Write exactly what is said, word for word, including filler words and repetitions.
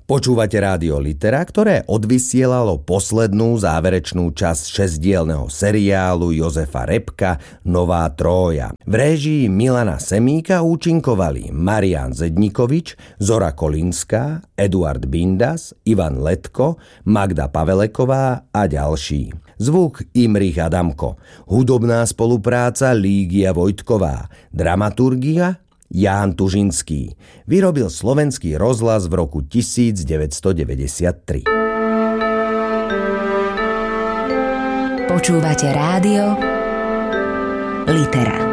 Počúvate Rádio Litera, ktoré odvysielalo poslednú záverečnú časť šesťdielneho seriálu Jozefa Repka Nová Trója. V réžii Milana Semíka účinkovali Marián Zednikovič, Zora Kolinská, Eduard Bindas, Ivan Letko, Magda Paveleková a ďalší. Zvuk Imrich Adamko. Hudobná spolupráca Lígia Vojtková. Dramaturgia Ján Tužinský. Vyrobil Slovenský rozhlas v roku devätnásťstodeväťdesiattri. Počúvate Rádio Litera.